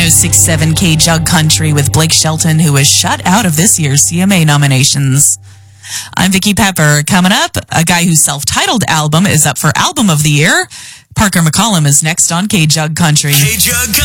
106.7 K Jug Country with Blake Shelton, who was shut out of this year's CMA nominations. I'm Vicki Pepper. Coming up, a guy whose self-titled album is up for Album of the Year. Parker McCollum is next on K Jug Country.